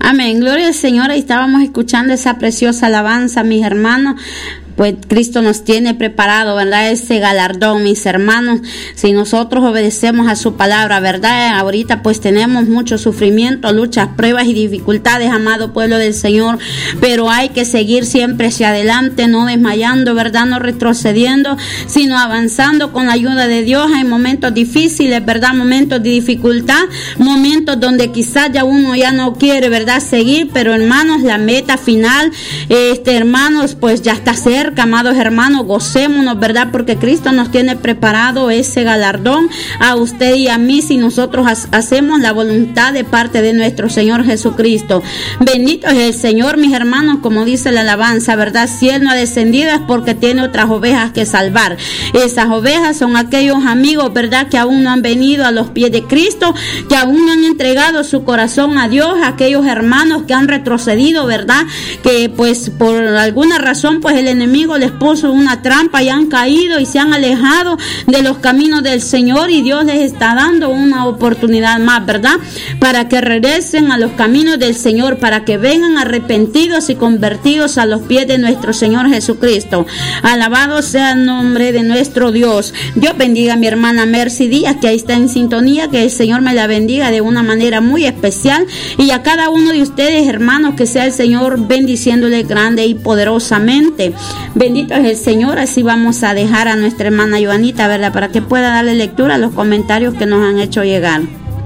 Amén, gloria al Señor. Ahí estábamos escuchando esa preciosa alabanza, mis hermanos. Pues Cristo nos tiene preparado, ¿verdad? Ese galardón, mis hermanos, si nosotros obedecemos a su palabra, ¿verdad? Ahorita pues tenemos mucho sufrimiento, luchas, pruebas y dificultades, amado pueblo del Señor, pero hay que seguir siempre hacia adelante, no desmayando, ¿verdad? No retrocediendo, sino avanzando con la ayuda de Dios. Hay momentos difíciles, ¿verdad? Momentos de dificultad, momentos donde quizás ya uno ya no quiere, ¿verdad? Seguir, pero hermanos, la meta final, hermanos, pues ya está cerca. Amados hermanos, gocémonos, ¿verdad? Porque Cristo nos tiene preparado ese galardón a usted y a mí si nosotros hacemos la voluntad de parte de nuestro Señor Jesucristo. Bendito es el Señor, mis hermanos, como dice la alabanza, ¿verdad? Si Él no ha descendido es porque tiene otras ovejas que salvar. Esas ovejas son aquellos amigos, ¿verdad? Que aún no han venido a los pies de Cristo, que aún no han entregado su corazón a Dios, aquellos hermanos que han retrocedido, ¿verdad? Que pues por alguna razón pues el enemigo les puso una trampa y han caído y se han alejado de los caminos del Señor, y Dios les está dando una oportunidad más, ¿verdad? Para que regresen a los caminos del Señor, para que vengan arrepentidos y convertidos a los pies de nuestro Señor Jesucristo. Alabado sea el nombre de nuestro Dios. Dios bendiga a mi hermana Mercy Díaz, que ahí está en sintonía, que el Señor me la bendiga de una manera muy especial, y a cada uno de ustedes, hermanos, que sea el Señor bendiciéndole grande y poderosamente. Bendito es el Señor. Así vamos a dejar a nuestra hermana Joanita, ¿verdad? Para que pueda darle lectura a los comentarios que nos han hecho llegar.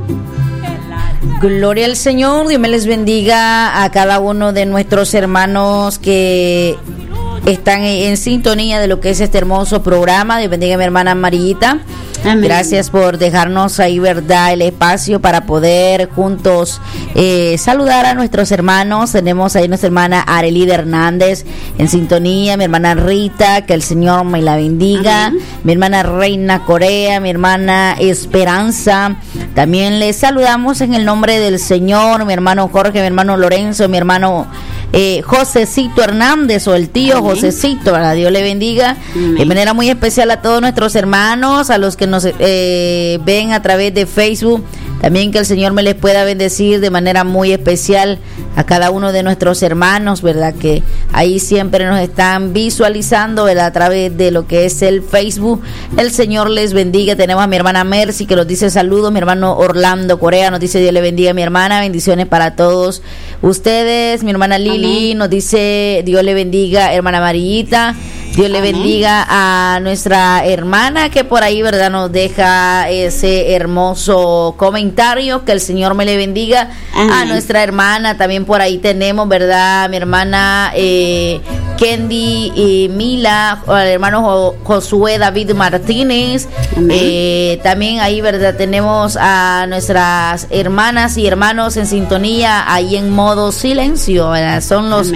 Gloria al Señor. Dios me les bendiga a cada uno de nuestros hermanos que están en sintonía de lo que es este hermoso programa. Dios bendiga a mi hermana Marita. Amén. Gracias por dejarnos ahí, ¿verdad?, el espacio para poder juntos saludar a nuestros hermanos. Tenemos ahí nuestra hermana Arelida Hernández en sintonía, mi hermana Rita, que el Señor me la bendiga. Amén. Mi hermana Reina Corea, mi hermana Esperanza. También les saludamos en el nombre del Señor, mi hermano Jorge, mi hermano Lorenzo, mi hermano Josecito Hernández, o el tío Amén. Josecito, ¿verdad? Dios le bendiga. Amén. De manera muy especial a todos nuestros hermanos, a los que nos ven a través de Facebook. También que el Señor me les pueda bendecir de manera muy especial a cada uno de nuestros hermanos, ¿verdad? Que ahí siempre nos están visualizando, ¿verdad? A través de lo que es el Facebook. El Señor les bendiga. Tenemos a mi hermana Mercy, que nos dice saludos. Mi hermano Orlando Corea nos dice Dios le bendiga, mi hermana. Bendiciones para todos ustedes. Mi hermana Lili nos dice Dios le bendiga, hermana Marillita. Dios le bendiga a nuestra hermana que por ahí, ¿verdad?, nos deja ese hermoso comentario. Que el Señor me le bendiga. Amén. A nuestra hermana también por ahí tenemos, ¿verdad?, mi hermana Kendi y Mila, al hermano Josué David Martínez. También ahí, ¿verdad?, tenemos a nuestras hermanas y hermanos en sintonía ahí en modo silencio, ¿verdad? Son los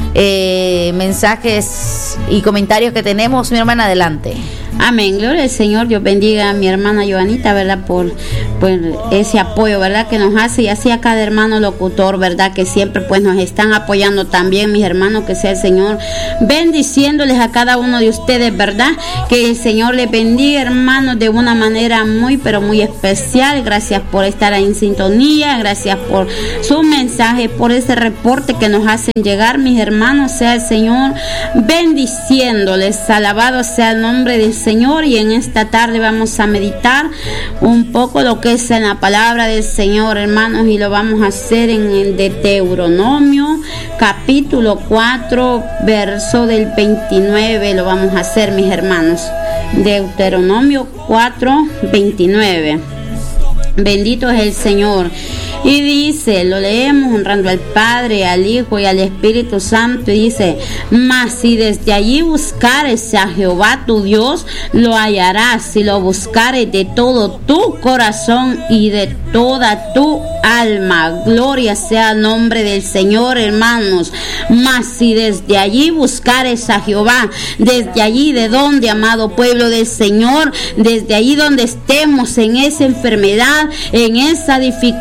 mensajes y comentarios que tenemos. Mi hermana, adelante. Amén, gloria al Señor. Dios bendiga a mi hermana Joanita, ¿verdad? Por ese apoyo, ¿verdad?, que nos hace, y así a cada hermano locutor, ¿verdad?, que siempre pues nos están apoyando también, mis hermanos. Que sea el Señor bendiciéndoles a cada uno de ustedes, ¿verdad? Que el Señor les bendiga, hermanos, de una manera muy, pero muy especial. Gracias por estar ahí en sintonía, gracias por su mensaje, por ese reporte que nos hacen llegar, mis hermanos. Sea el Señor bendiciéndoles. Alabado sea el nombre del Señor. Y en esta tarde vamos a meditar un poco lo que es en la palabra del Señor, hermanos, y lo vamos a hacer en el de Deuteronomio capítulo 4 verso del 29. Lo vamos a hacer, mis hermanos. Deuteronomio 4:29. Bendito es el Señor. Y dice, lo leemos honrando al Padre, al Hijo y al Espíritu Santo, y dice: mas si desde allí buscares a Jehová tu Dios, lo hallarás si lo buscares de todo tu corazón y de toda tu alma. Gloria sea el nombre del Señor, hermanos. Mas si desde allí buscares a Jehová, desde allí, de donde, amado pueblo del Señor, desde allí donde estemos, en esa enfermedad, en esa dificultad,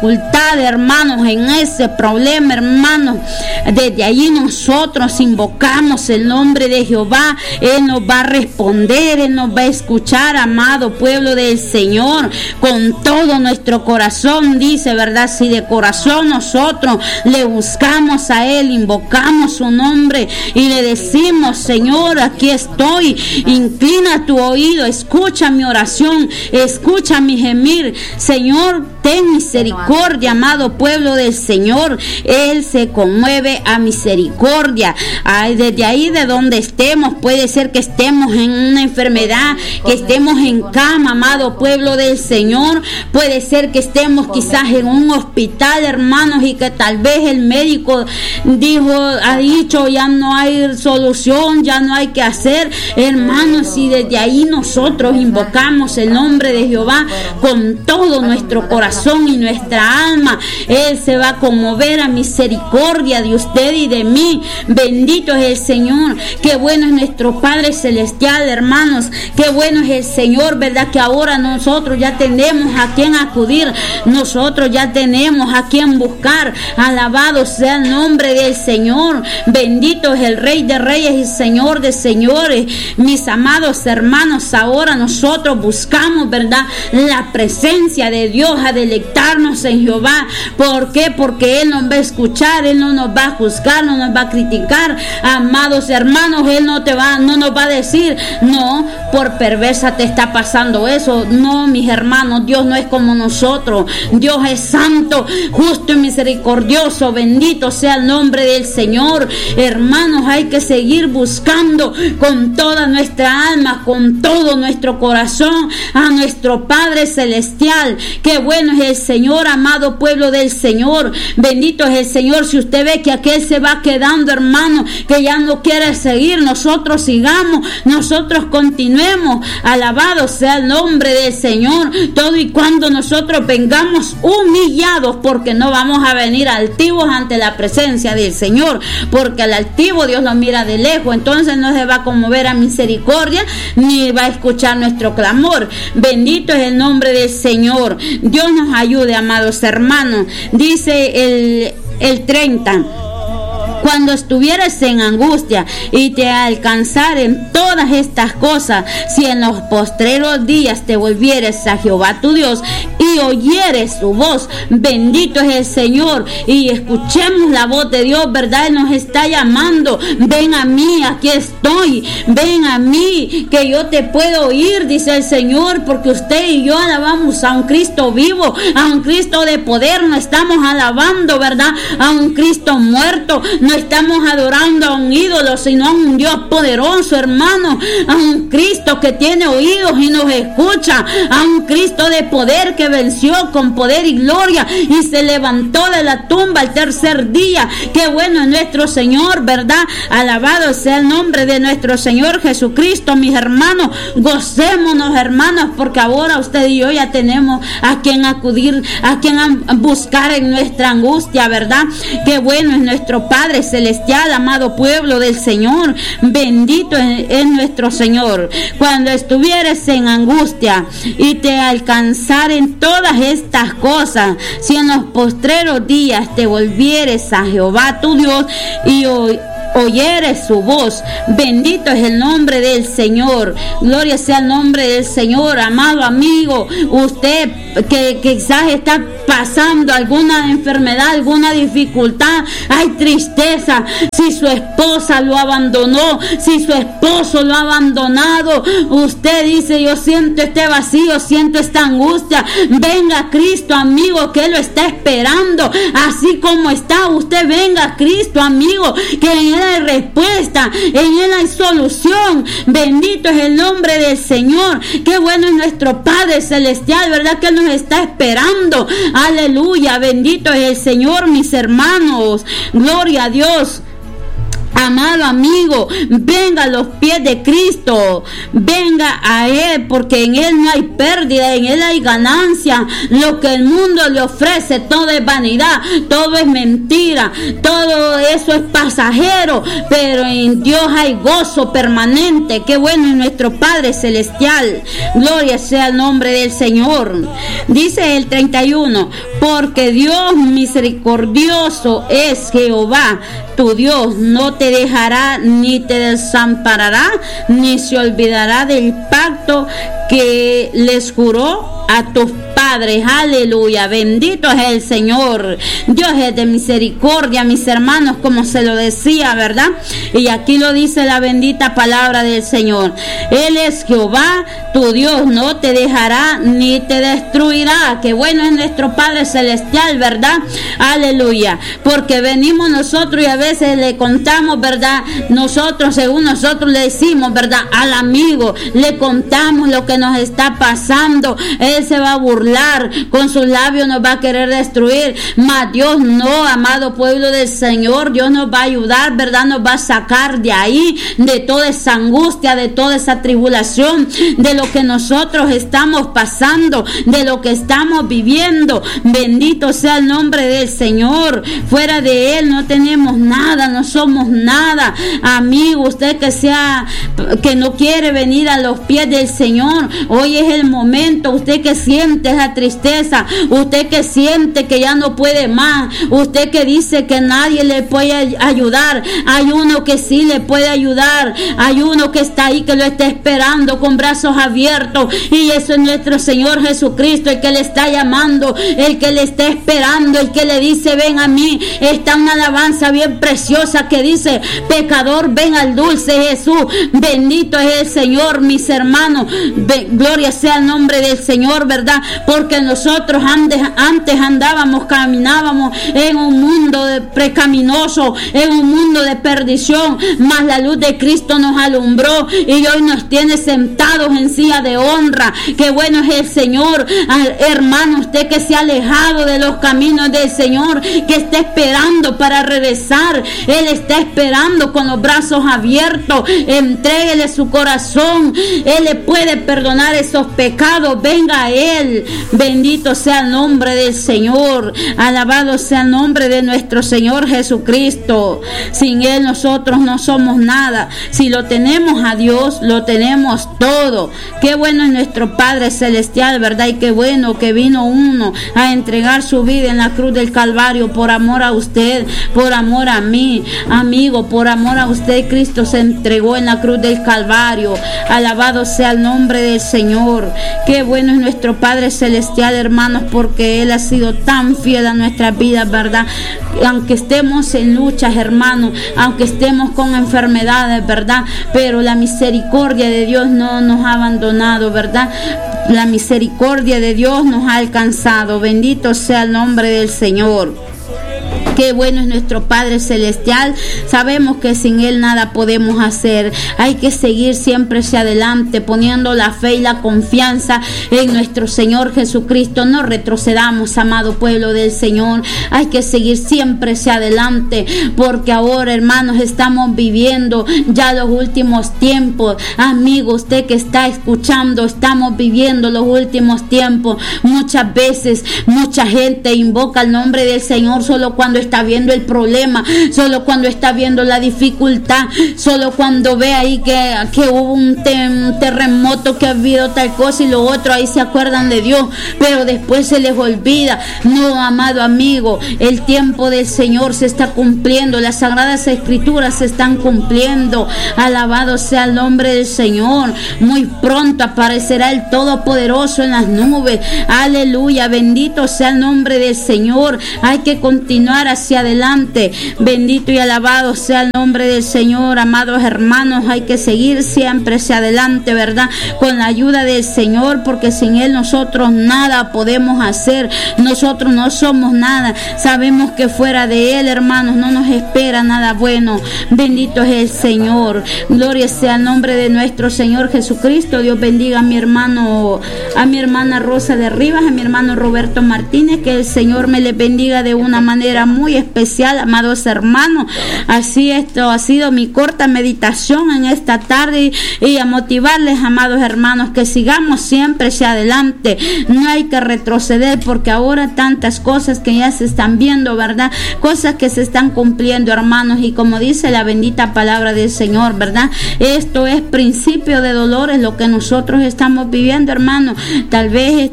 dificultad, hermanos, en ese problema, hermanos, desde allí nosotros invocamos el nombre de Jehová. Él nos va a responder, Él nos va a escuchar, amado pueblo del Señor, con todo nuestro corazón, dice, ¿verdad? Si de corazón nosotros le buscamos a Él, invocamos su nombre y le decimos: Señor, aquí estoy, inclina tu oído, escucha mi oración, escucha mi gemir. Señor, ten misericordia, amado pueblo del Señor. Él se conmueve a misericordia. Ay, desde ahí de donde estemos, puede ser que estemos en una enfermedad, que estemos en cama, amado pueblo del Señor. Puede ser que estemos quizás en un hospital, hermanos, y que tal vez el médico ha dicho: ya no hay solución, ya no hay que hacer. Hermanos, y desde ahí nosotros invocamos el nombre de Jehová con todo nuestro corazón y nuestra alma, Él se va a conmover a misericordia de usted y de mí. Bendito es el Señor. Qué bueno es nuestro Padre Celestial, hermanos. Qué bueno es el Señor, ¿verdad? Que ahora nosotros ya tenemos a quien acudir, nosotros ya tenemos a quien buscar. Alabado sea el nombre del Señor. Bendito es el Rey de Reyes y Señor de Señores. Mis amados hermanos, ahora nosotros buscamos, ¿verdad?, la presencia de Dios, a deleitarnos en Jehová. ¿Por qué? Porque Él nos va a escuchar, Él no nos va a juzgar, no nos va a criticar. Amados hermanos, Él no nos va a decir: no, por perversa te está pasando eso. No, mis hermanos, Dios no es como nosotros. Dios es santo, justo y misericordioso. Bendito sea el nombre del Señor. Hermanos, hay que seguir buscando con toda nuestra alma, con todo nuestro corazón a nuestro Padre Celestial. Qué bueno es el Señor, amado pueblo del Señor. Bendito es el Señor. Si usted ve que aquel se va quedando, hermano, que ya no quiere seguir, nosotros sigamos, nosotros continuemos. Alabado sea el nombre del Señor. Todo y cuando nosotros vengamos humillados, porque no vamos a venir altivos ante la presencia del Señor, porque al altivo Dios lo mira de lejos. Entonces no se va a conmover a misericordia, ni va a escuchar nuestro clamor. Bendito es el nombre del Señor. Dios nos ayude, amados hermanos. Dice el 30: cuando estuvieres en angustia y te alcanzaren todas estas cosas, si en los postreros días te volvieres a Jehová tu Dios y oyeres su voz. Bendito es el Señor. Y escuchemos la voz de Dios, ¿verdad? Él nos está llamando: ven a mí, aquí estoy, ven a mí, que yo te puedo oír, dice el Señor, porque usted y yo alabamos a un Cristo vivo, a un Cristo de poder. No estamos alabando, ¿verdad?, a un Cristo muerto. No estamos adorando a un ídolo, sino a un Dios poderoso, hermano, a un Cristo que tiene oídos y nos escucha, a un Cristo de poder que venció con poder y gloria y se levantó de la tumba al tercer día. Qué bueno es nuestro Señor, ¿verdad? Alabado sea el nombre de nuestro Señor Jesucristo. Mis hermanos, gocémonos, hermanos, porque ahora usted y yo ya tenemos a quien acudir, a quien buscar en nuestra angustia, ¿verdad? Qué bueno es nuestro Padre Celestial, amado pueblo del Señor. Bendito es nuestro Señor. Cuando estuvieres en angustia y te alcanzaren todas estas cosas, si en los postreros días te volvieres a Jehová tu Dios y oyeres su voz. Bendito es el nombre del Señor. Gloria sea el nombre del Señor. Amado amigo, usted que quizás está pasando alguna enfermedad, alguna dificultad, hay tristeza, si su esposa lo abandonó, si su esposo lo ha abandonado, usted dice: yo siento este vacío, siento esta angustia. Venga a Cristo, amigo, que Él lo está esperando. Así como está usted, venga a Cristo, amigo, que en Él hay respuesta, en Él hay solución. Bendito es el nombre del Señor. Qué bueno es nuestro Padre Celestial, ¿verdad?, que Él nos está esperando. Aleluya, bendito es el Señor, mis hermanos. Gloria a Dios. Amado amigo, venga a los pies de Cristo, venga a Él, porque en Él no hay pérdida, en Él hay ganancia. Lo que el mundo le ofrece, todo es vanidad, todo es mentira, todo eso es pasajero, pero en Dios hay gozo permanente. Qué bueno es nuestro Padre Celestial. Gloria sea el nombre del Señor. Dice el 31, porque Dios misericordioso es Jehová, tu Dios, no te dejará ni te desamparará, ni se olvidará del pacto que les juró a tus padres. Aleluya, bendito es el Señor. Dios es de misericordia, mis hermanos, como se lo decía, ¿verdad? Y aquí lo dice la bendita palabra del Señor. Él es Jehová, tu Dios, no te dejará ni te destruirá. Qué bueno es nuestro Padre Celestial, ¿verdad? Aleluya, porque venimos nosotros y a veces le contamos, ¿verdad? Nosotros, según nosotros le decimos, ¿verdad? Al amigo, le contamos lo que nos está pasando. Él se va a burlar, con sus labios nos va a querer destruir, mas Dios no, amado pueblo del Señor. Dios nos va a ayudar, ¿verdad? Nos va a sacar de ahí, de toda esa angustia, de toda esa tribulación, de lo que nosotros estamos pasando, de lo que estamos viviendo. Bendito sea el nombre del Señor. Fuera de Él no tenemos nada, no somos nada. Amigo, usted que no quiere venir a los pies del Señor, hoy es el momento. Usted que siente esa tristeza, usted que siente que ya no puede más, usted que dice que nadie le puede ayudar, hay uno que sí le puede ayudar, hay uno que está ahí, que lo está esperando con brazos abiertos, y eso es nuestro Señor Jesucristo, el que le está llamando, el que le está esperando, el que le dice: ven a mí. Está una alabanza bien preciosa que dice: pecador, ven al dulce Jesús. Bendito es el Señor, mis hermanos. Gloria sea el nombre del Señor, ¿verdad? Porque nosotros antes caminábamos en un mundo pecaminoso, en un mundo de perdición, mas la luz de Cristo nos alumbró y hoy nos tiene sentados en silla de honra. Qué bueno es el Señor. Hermano, usted que se ha alejado de los caminos del Señor, que está esperando para regresar, Él está esperando con los brazos abiertos. Entréguele su corazón, Él le puede perdonar esos pecados. Venga a Él. Bendito sea el nombre del Señor, alabado sea el nombre de nuestro Señor Jesucristo. Sin Él nosotros no somos nada. Si lo tenemos a Dios, lo tenemos todo. Qué bueno es nuestro Padre Celestial, ¿verdad? Y qué bueno que vino uno a entregar su vida en la cruz del Calvario por amor a usted, por amor a mí. Amigo, por amor a usted, Cristo se entregó en la cruz del Calvario. Alabado sea el nombre del Señor. Qué bueno es nuestro Padre Celestial, hermanos, porque Él ha sido tan fiel a nuestras vidas, ¿verdad? Aunque estemos en luchas, hermanos, aunque estemos con enfermedades, ¿verdad? Pero la misericordia de Dios no nos ha abandonado, ¿verdad? La misericordia de Dios nos ha alcanzado. Bendito sea el nombre del Señor. Qué bueno es nuestro Padre Celestial. Sabemos que sin Él nada podemos hacer. Hay que seguir siempre hacia adelante, poniendo la fe y la confianza en nuestro Señor Jesucristo. No retrocedamos, amado pueblo del Señor. Hay que seguir siempre hacia adelante, porque ahora, hermanos, estamos viviendo ya los últimos tiempos. Amigo, usted que está escuchando, estamos viviendo los últimos tiempos. Muchas veces, mucha gente invoca el nombre del Señor solo cuando está viendo el problema, solo cuando está viendo la dificultad, solo cuando ve ahí que hubo un terremoto, que ha habido tal cosa y lo otro, ahí se acuerdan de Dios, pero después se les olvida. No, amado amigo, el tiempo del Señor se está cumpliendo, las sagradas escrituras se están cumpliendo. Alabado sea el nombre del Señor. Muy pronto aparecerá el Todopoderoso en las nubes. Aleluya, bendito sea el nombre del Señor. Hay que continuar hacia adelante. Bendito y alabado sea el nombre del Señor, amados hermanos. Hay que seguir siempre hacia adelante, ¿verdad? Con la ayuda del Señor, porque sin Él nosotros nada podemos hacer. Nosotros no somos nada. Sabemos que fuera de Él, hermanos, no nos espera nada bueno. Bendito es el Señor. Gloria sea el nombre de nuestro Señor Jesucristo. Dios bendiga a mi hermano, a mi hermana Rosa de Rivas, a mi hermano Roberto Martínez. Que el Señor me les bendiga de una manera muy muy especial, amados hermanos. Así esto ha sido mi corta meditación en esta tarde y a motivarles, amados hermanos, que sigamos siempre hacia adelante. No hay que retroceder, porque ahora tantas cosas que ya se están viendo, ¿verdad? Cosas que se están cumpliendo, hermanos, y como dice la bendita palabra del Señor, ¿verdad? Esto es principio de dolores lo que nosotros estamos viviendo, hermanos. Tal vez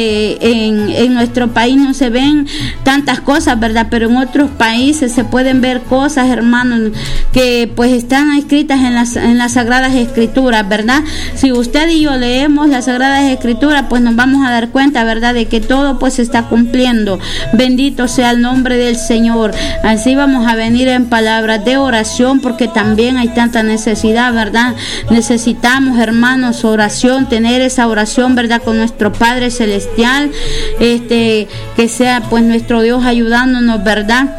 en nuestro país no se ven tantas cosas, ¿verdad? Pero en otros países se pueden ver cosas, hermanos, que pues están escritas en las Sagradas Escrituras, ¿verdad? Si usted y yo leemos las Sagradas Escrituras, pues nos vamos a dar cuenta, ¿verdad?, de que todo pues se está cumpliendo. Bendito sea el nombre del Señor. Así vamos a venir en palabras de oración, porque también hay tanta necesidad, ¿verdad? Necesitamos, hermanos, oración, tener esa oración, ¿verdad?, con nuestro Padre Celestial, que sea pues nuestro Dios ayudándonos, ¿verdad?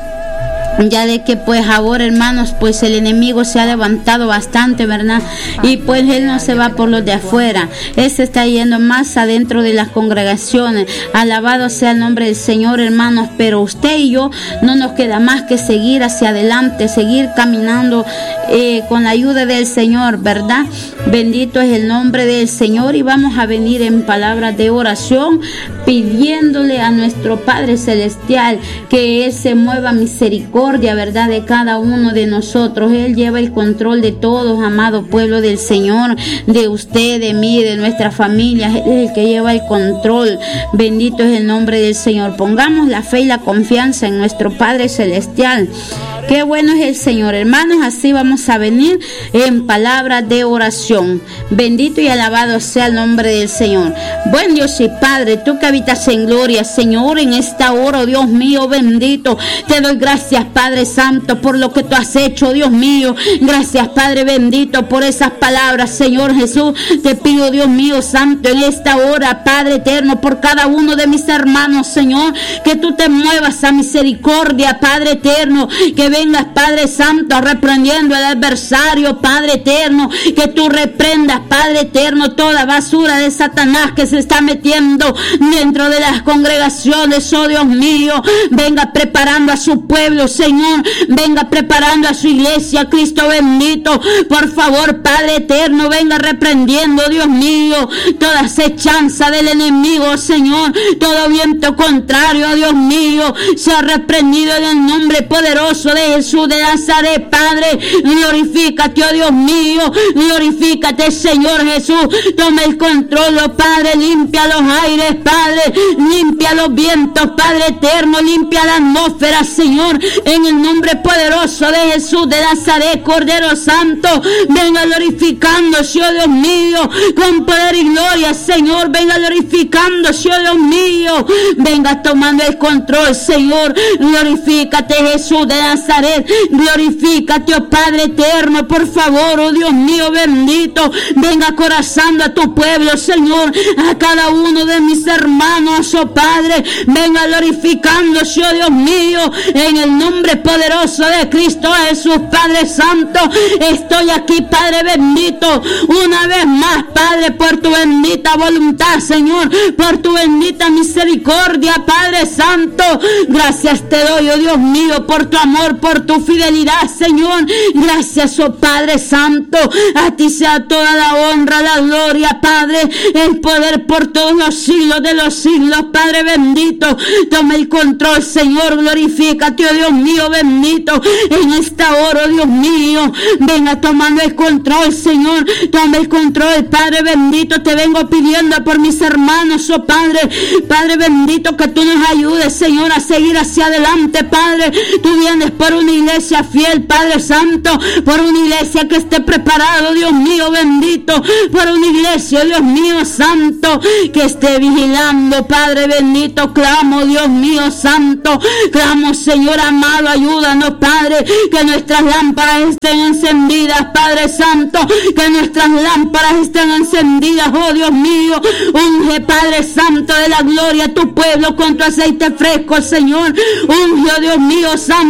Ya de que pues ahora, hermanos, pues el enemigo se ha levantado bastante, ¿verdad? Y pues él no se va por los de afuera, él se está yendo más adentro de las congregaciones. Alabado sea el nombre del Señor, hermanos. Pero usted y yo no nos queda más que seguir hacia adelante, seguir caminando con la ayuda del Señor, ¿verdad? Bendito es el nombre del Señor. Y vamos a venir en palabras de oración, pidiéndole a nuestro Padre Celestial que Él se mueva misericordia, ¿verdad?, de cada uno de nosotros. Él lleva el control de todos, amado pueblo del Señor, de usted, de mí, de nuestra familia. Él es el que lleva el control. Bendito es el nombre del Señor. Pongamos la fe y la confianza en nuestro Padre Celestial. Qué bueno es el Señor, hermanos. Así vamos a venir en palabras de oración. Bendito y alabado sea el nombre del Señor. Buen Dios y Padre, tú que habitas en gloria, Señor, en esta hora, oh Dios mío, bendito. Te doy gracias, Padre Santo, por lo que tú has hecho, Dios mío. Gracias, Padre bendito, por esas palabras, Señor Jesús. Te pido, Dios mío santo, en esta hora, Padre eterno, por cada uno de mis hermanos, Señor, que tú te muevas a misericordia, Padre eterno, que vengas, Padre Santo, reprendiendo al adversario, Padre eterno, que tú reprendas, Padre eterno, toda basura de Satanás que se está metiendo dentro de las congregaciones, oh Dios mío. Venga preparando a su pueblo, Señor, venga preparando a su iglesia, Cristo bendito. Por favor, Padre eterno, venga reprendiendo, Dios mío, toda acechanza del enemigo, Señor, todo viento contrario, Dios mío, sea reprendido en el nombre poderoso de Jesús de Nazaret. Padre, glorifícate, oh Dios mío, glorifícate, Señor Jesús. Toma el control, oh Padre, limpia los aires, Padre, limpia los vientos, Padre eterno, limpia la atmósfera, Señor, en el nombre poderoso de Jesús de Nazaret. Cordero Santo, venga glorificándose, oh Dios mío, con poder y gloria, Señor, venga glorificándose, oh Dios mío, venga tomando el control, Señor. Glorifícate, Jesús de Nazaret. Glorifícate, oh Padre eterno, por favor, oh Dios mío bendito. Venga acorazando a tu pueblo, Señor, a cada uno de mis hermanos, oh Padre. Venga glorificándose, oh Dios mío, en el nombre poderoso de Cristo Jesús, Padre Santo. Estoy aquí, Padre bendito, una vez más, Padre, por tu bendita voluntad, Señor, por tu bendita misericordia, Padre Santo. Gracias te doy, oh Dios mío, por tu amor, por tu fidelidad, Señor. Gracias, oh Padre Santo. A ti sea toda la honra, la gloria, Padre, el poder por todos los siglos de los siglos, Padre bendito. Toma el control, Señor. Glorifícate, oh Dios mío bendito, en esta hora, oh Dios mío. Venga tomando el control, Señor. Toma el control, Padre bendito. Te vengo pidiendo por mis hermanos, oh Padre. Padre bendito, que tú nos ayudes, Señor, a seguir hacia adelante, Padre. Tú vienes por una iglesia fiel, Padre Santo, por una iglesia que esté preparado, Dios mío bendito, por una iglesia, Dios mío santo, que esté vigilando, Padre bendito. Clamo, Dios mío santo, clamo, Señor amado, ayúdanos, Padre, que nuestras lámparas estén encendidas, Padre Santo, que nuestras lámparas estén encendidas, oh Dios mío. Unge, Padre Santo de la gloria, tu pueblo con tu aceite fresco, Señor. Unge, oh Dios mío santo,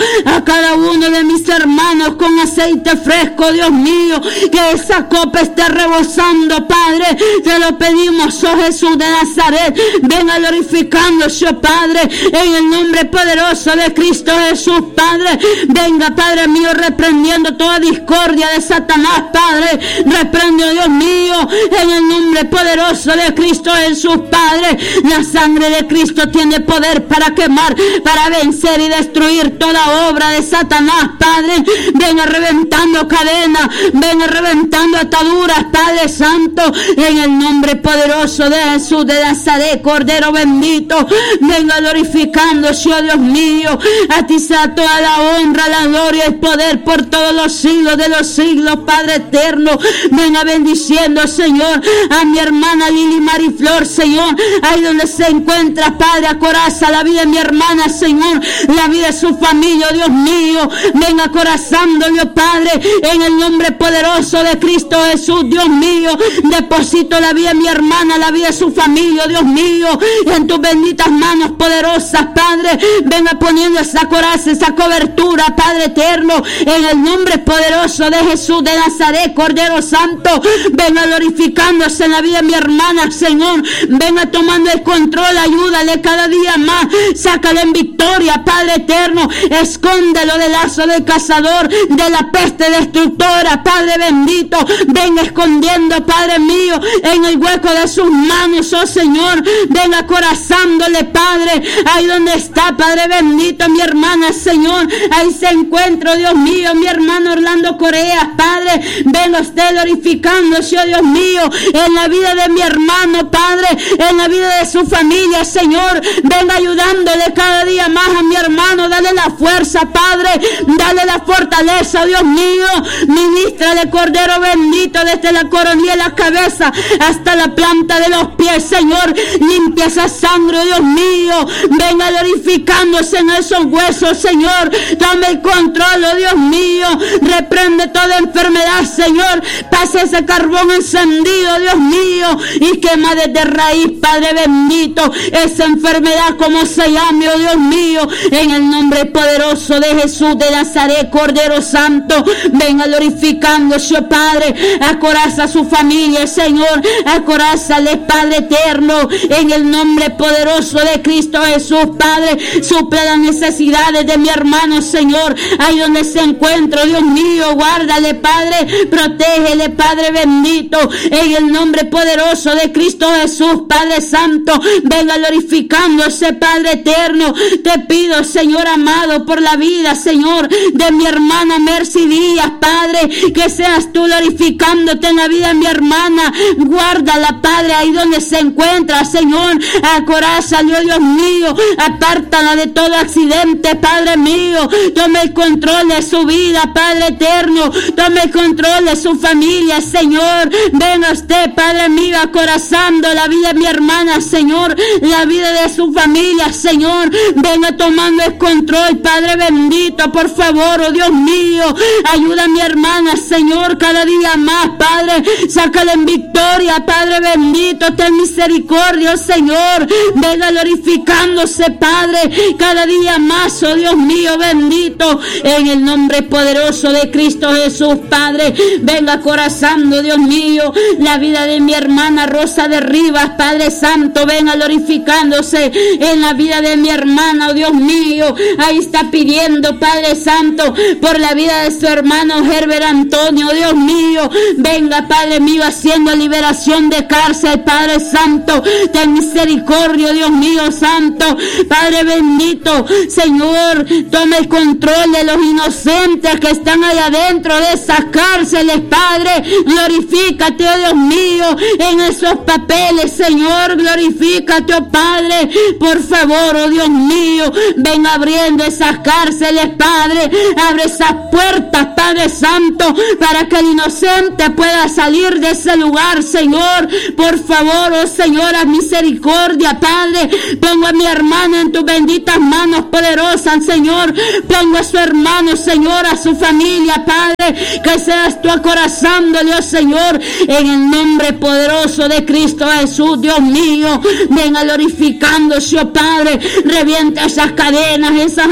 a cada uno de mis hermanos con aceite fresco, Dios mío, que esa copa esté rebosando, Padre, te lo pedimos, oh Jesús de Nazaret, venga glorificándose, oh Padre, en el nombre poderoso de Cristo Jesús, Padre, venga, Padre mío, reprendiendo toda discordia de Satanás, Padre, reprende, Dios mío, en el nombre poderoso de Cristo Jesús, Padre, la sangre de Cristo tiene poder para quemar, para vencer y destruir toda obra de Satanás, Padre, venga reventando cadenas, venga reventando ataduras, Padre Santo, en el nombre poderoso de Jesús de Nazaret, Cordero bendito, venga glorificándose, oh Dios mío, a ti sea toda la honra, la gloria y el poder por todos los siglos de los siglos, Padre eterno, venga bendiciendo, Señor, a mi hermana Lili Mariflor, Señor, ahí donde se encuentra, Padre, acoraza la vida de mi hermana, Señor, la vida de su familia, Dios mío, venga acorazándole, Padre, en el nombre poderoso de Cristo Jesús, Dios mío, deposito la vida de mi hermana, la vida de su familia, Dios mío, en tus benditas manos poderosas, Padre, venga poniendo esa coraza, esa cobertura, Padre eterno, en el nombre poderoso de Jesús de Nazaret, Cordero Santo, venga glorificándose en la vida de mi hermana, Señor, venga tomando el control, ayúdale cada día más, sácale en victoria, Padre eterno, escóndelo del lazo del cazador, de la peste destructora, Padre bendito, venga escondiendo, Padre mío, en el hueco de sus manos, oh Señor, venga acorazándole, Padre, ahí donde está, Padre bendito, mi hermana, Señor, ahí se encuentra, Dios mío, mi hermano Orlando Correa, Padre, venga usted glorificándose, oh Dios mío, en la vida de mi hermano, Padre, en la vida de su familia, Señor, venga ayudándole cada día más a mi hermano, dale la fuerza, Padre, dale la fortaleza, Dios mío, ministrale, Cordero bendito, desde la coronilla de la cabeza hasta la planta de los pies, Señor, limpia esa sangre, Dios mío, venga glorificándose en esos huesos, Señor, tome el control, oh Dios mío, reprende toda enfermedad, Señor, pase ese carbón encendido, Dios mío, y quema desde raíz, Padre bendito, esa enfermedad como se llame, oh Dios mío, en el nombre poderoso de Jesús de Nazaret, Cordero Santo, venga glorificándose, oh Padre, acoraza a su familia, Señor, acorázale, Padre eterno, en el nombre poderoso de Cristo Jesús, Padre, suple las necesidades de mi hermano, Señor, ahí donde se encuentra, Dios mío, guárdale, Padre, protégele, Padre bendito, en el nombre poderoso de Cristo Jesús, Padre Santo, venga glorificándose, Padre eterno, te pido, Señor amado, por la vida, Señor, de mi hermana Mercy Díaz, Padre, que seas tú glorificándote en la vida de mi hermana, guárdala, Padre, ahí donde se encuentra, Señor, acorázale, oh Dios mío, apártala de todo accidente, Padre mío, tome el control de su vida, Padre eterno, tome el control de su familia, Señor, venga usted, Padre mío, acorazando la vida de mi hermana, Señor, la vida de su familia, Señor, venga tomando el control, Padre bendito, por favor, oh Dios mío, ayuda a mi hermana, Señor, cada día más, Padre, sácala en victoria, Padre bendito, ten misericordia, Señor, venga glorificándose, Padre, cada día más, oh Dios mío, bendito, en el nombre poderoso de Cristo Jesús, Padre, venga acorazando, Dios mío, la vida de mi hermana Rosa de Rivas, Padre Santo, venga glorificándose en la vida de mi hermana, oh Dios mío, ahí está pidiendo, Padre Santo, por la vida de su hermano Herbert Antonio, Dios mío, venga, Padre mío, haciendo liberación de cárcel, Padre Santo, ten misericordia, Dios mío, Santo, Padre bendito, Señor, toma el control de los inocentes que están allá adentro de esas cárceles, Padre, glorifícate, oh Dios mío, en esos papeles, Señor, glorifícate, oh Padre, por favor, oh Dios mío, ven abriendo esas cárceles, Padre, abre esas puertas, Padre Santo, para que el inocente pueda salir de ese lugar, Señor, por favor, oh Señor, haz misericordia, Padre, pongo a mi hermano en tus benditas manos poderosas, Señor, pongo a su hermano, Señor, a su familia, Padre, que seas tú acorazándole, oh Señor, en el nombre poderoso de Cristo Jesús, Dios mío, venga glorificándose, oh Padre, revienta esas cadenas, esas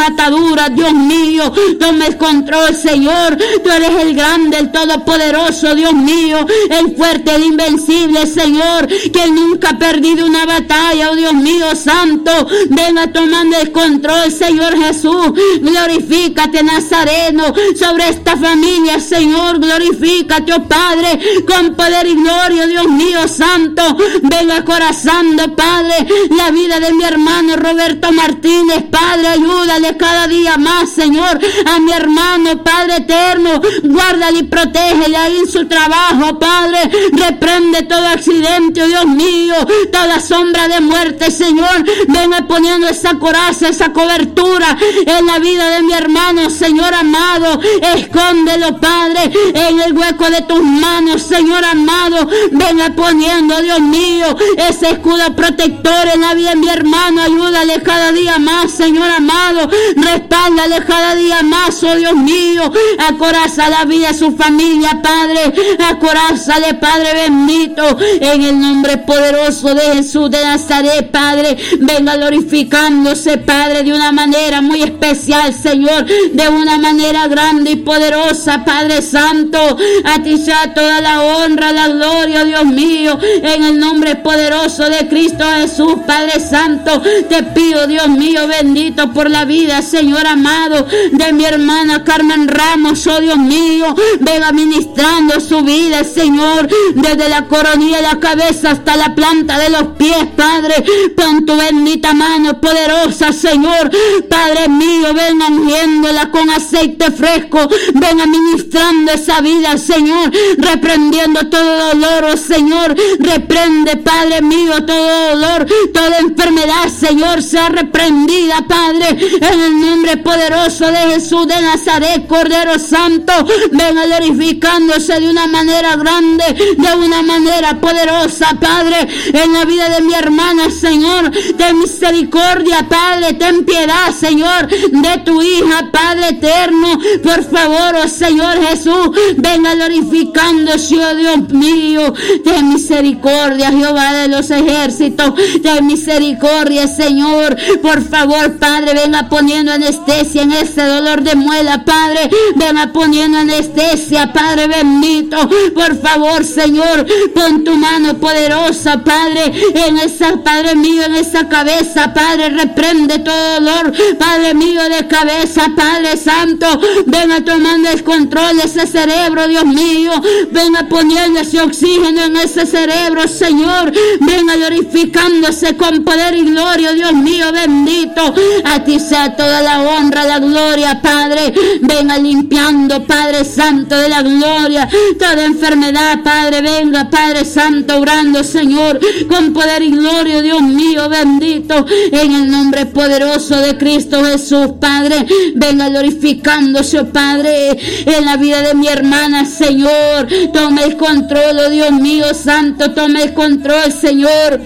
ataduras, Dios mío. Toma el control, Señor. Tú eres el grande, el todopoderoso, Dios mío, el fuerte, el invencible, Señor, que nunca ha perdido una batalla, oh Dios mío santo. Venga tomando el control, Señor Jesús. Glorifícate, Nazareno, sobre esta familia, Señor. Glorifícate, oh Padre, con poder y gloria, Dios mío santo. Venga corazando, Padre, la vida de mi hermano Roberto Martínez, Padre. Ayúdale cada día más, Señor, a mi hermano, Padre eterno. Guárdale y protégele ahí en su trabajo, Padre. Reprende todo accidente, oh Dios mío, toda sombra de muerte, Señor. Venga poniendo esa coraza, esa cobertura en la vida de mi hermano, Señor amado. Escóndelo, Padre, en el hueco de tus manos, Señor amado. Venga poniendo, Dios mío, ese escudo protector en la vida de mi hermano. Ayúdale cada día más, Señor amado. Respáldale cada día más, oh Dios mío. Acoraza la vida de su familia, Padre. Acorázale, Padre bendito, en el nombre poderoso de Jesús de Nazaret, Padre. Venga glorificándose, Padre, de una manera muy especial, Señor, de una manera grande y poderosa, Padre Santo. A ti sea toda la honra, la gloria, Dios mío, en el nombre poderoso de Cristo Jesús, Padre Santo. Te pido, Dios mío, bendito, por la vida, Señor amado, de mi hermana Carmen Ramos, oh Dios mío. Venga ministrando su vida, Señor, desde la coronilla de la cabeza hasta la planta de los pies, Padre. Pon tu bendita mano poderosa, Señor, Padre mío. Venga ungiéndola con aceite fresco. Venga ministrando esa vida, Señor, reprendiendo todo dolor, oh Señor. Reprende, Padre mío, todo dolor, toda enfermedad, Señor, sea reprendida, Padre, en el nombre poderoso de Jesús de Nazaret, Cordero Santo. Venga glorificándose de una manera grande, de una manera poderosa, Padre, en la vida de mi hermana, Señor. Ten misericordia, Padre, ten piedad, Señor, de tu hija, Padre eterno. Por favor, oh Señor Jesús, venga glorificándose, oh Dios mío. Ten misericordia, Jehová de los ejércitos. Ten misericordia, Señor. Por favor, Padre, venga poniendo anestesia en ese dolor de muela, Padre. Venga poniendo anestesia, Padre bendito. Por favor, Señor, pon tu mano poderosa, Padre, en esa, Padre mío, en esa cabeza, Padre. Reprende todo dolor, Padre mío, de cabeza, Padre Santo. Venga tomando el control de ese cerebro, Dios mío. Venga poniendo ese oxígeno en ese cerebro, Señor. Venga glorificándose con poder y gloria, Dios mío bendito. A ti sea toda la honra, la gloria, Padre. Venga limpiando, Padre Santo de la gloria, toda enfermedad, Padre. Venga, Padre Santo, orando, Señor, con poder y gloria, Dios mío bendito, en el nombre poderoso de Cristo Jesús, Padre. Venga glorificándose, Padre, en la vida de mi hermana, Señor. Toma el control, oh Dios mío santo, toma el control, Señor.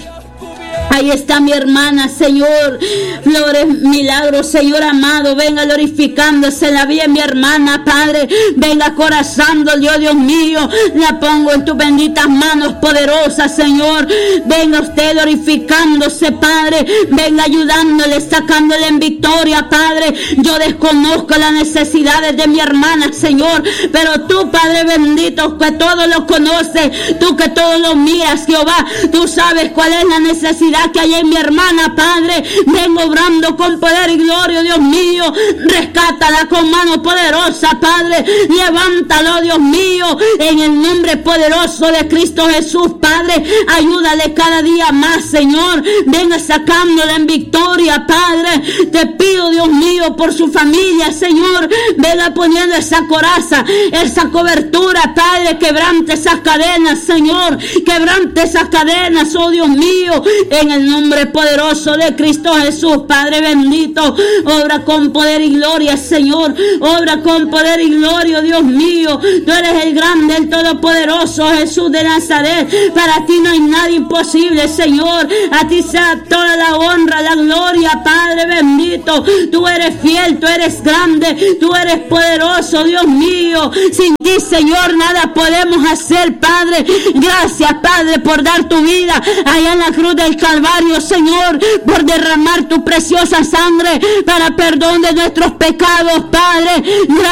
Ahí está mi hermana, Señor. Flores, milagros, Señor amado. Venga glorificándose en la vida de mi hermana, Padre. Venga acorazándole, oh Dios mío. La pongo en tus benditas manos poderosas, Señor. Venga usted glorificándose, Padre. Venga ayudándole, sacándole en victoria, Padre. Yo desconozco las necesidades de mi hermana, Señor, pero tú, Padre bendito, que todo lo conoces, tú que todo lo miras, Jehová, tú sabes cuál es la necesidad que hay en mi hermana, Padre. Vengo obrando con poder y gloria, Dios mío. Rescátala con mano poderosa, Padre. Levántalo, Dios mío, en el nombre poderoso de Cristo Jesús, Padre. Ayúdale cada día más, Señor. Venga sacándola en victoria, Padre. Te pido, Dios mío, por su familia, Señor. Venga poniendo esa coraza, esa cobertura, Padre. Quebrante esas cadenas, Señor. Quebrante esas cadenas, oh Dios mío, en el nombre poderoso de Cristo Jesús, Padre bendito. Obra con poder y gloria, Señor. Obra con poder y gloria, Dios mío. Tú eres el grande, el todopoderoso Jesús de Nazaret. Para ti no hay nada imposible, Señor. A ti sea toda la honra, la gloria, Padre bendito. Tú eres fiel, tú eres grande, tú eres poderoso, Dios mío. Sin ti ti, Señor, nada podemos hacer, Padre. Gracias, Padre, por dar tu vida allá en la cruz del Calvario, Señor, por derramar tu preciosa sangre para perdón de nuestros pecados, Padre.